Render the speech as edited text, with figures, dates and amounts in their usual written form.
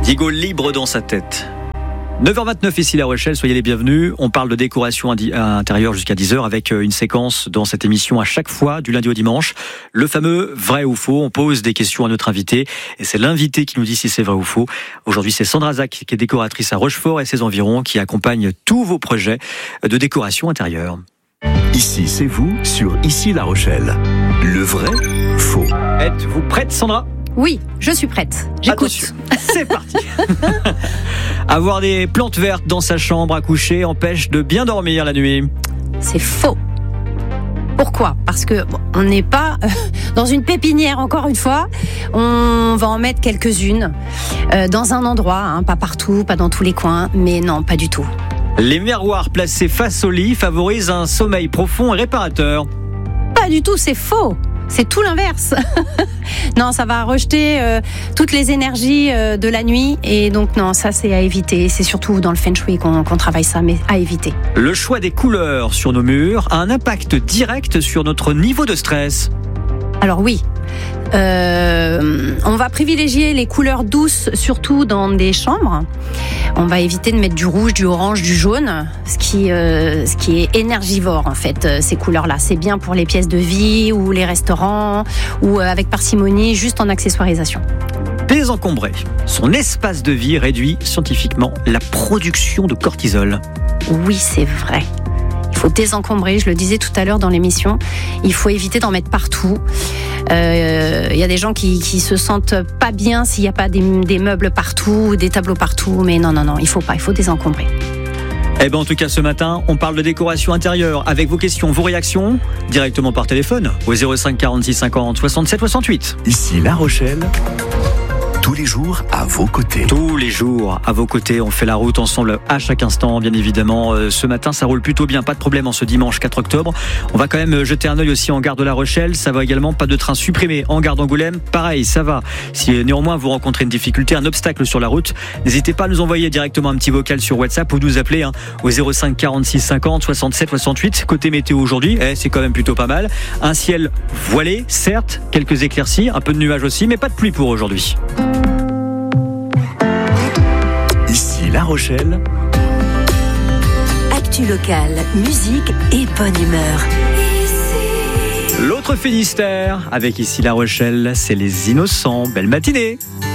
Diego libre dans sa tête. 9h29 ici La Rochelle, soyez les bienvenus. On parle de décoration intérieure jusqu'à 10h avec une séquence dans cette émission à chaque fois du lundi au dimanche. Le fameux vrai ou faux. On pose des questions à notre invité et c'est l'invité qui nous dit si c'est vrai ou faux. Aujourd'hui, c'est Sandra Zac qui est décoratrice à Rochefort et ses environs qui accompagne tous vos projets de décoration intérieure. Ici, c'est vous sur Ici La Rochelle. Le vrai, faux. Êtes-vous prête, Sandra ? Oui, je suis prête. J'écoute. Attention, c'est parti. Avoir des plantes vertes dans sa chambre à coucher empêche de bien dormir la nuit. C'est faux. Pourquoi ? Parce que on n'est pas dans une pépinière, encore une fois. On va en mettre quelques-unes dans un endroit, pas partout, pas dans tous les coins, mais non, pas du tout. Les miroirs placés face au lit favorisent un sommeil profond et réparateur. Pas du tout, c'est faux. C'est tout l'inverse. Non, ça va rejeter toutes les énergies de la nuit. Et donc non, ça c'est à éviter. C'est surtout dans le Feng Shui qu'on travaille ça, mais à éviter. Le choix des couleurs sur nos murs a un impact direct sur notre niveau de stress. Alors oui, on va privilégier les couleurs douces, surtout dans des chambres. On va éviter de mettre du rouge, du orange, du jaune, ce qui est énergivore en fait, ces couleurs-là. C'est bien pour les pièces de vie ou les restaurants ou avec parcimonie, juste en accessoirisation. Désencombrer. Son espace de vie réduit scientifiquement la production de cortisol. Oui, c'est vrai. Il faut désencombrer, je le disais tout à l'heure dans l'émission, il faut éviter d'en mettre partout. Il y a des gens qui se sentent pas bien s'il n'y a pas des meubles partout, des tableaux partout, mais non, il faut désencombrer. Eh ben en tout cas ce matin, on parle de décoration intérieure avec vos questions, vos réactions, directement par téléphone au 05 46 50 67 68. Ici La Rochelle. Tous les jours à vos côtés. Tous les jours à vos côtés, on fait la route ensemble à chaque instant, bien évidemment. Ce matin, ça roule plutôt bien, pas de problème en ce dimanche 4 octobre. On va quand même jeter un œil aussi en gare de La Rochelle. Ça va également, pas de train supprimé en gare d'Angoulême. Pareil, ça va. Si néanmoins vous rencontrez une difficulté, un obstacle sur la route, n'hésitez pas à nous envoyer directement un petit vocal sur WhatsApp ou nous appeler au 05 46 50 67 68. Côté météo aujourd'hui, c'est quand même plutôt pas mal. Un ciel voilé, certes, quelques éclaircies, un peu de nuages aussi, mais pas de pluie pour aujourd'hui. Ici La Rochelle. Actu locale, musique et bonne humeur. L'autre Finistère, avec ici La Rochelle, c'est les Innocents. Belle matinée.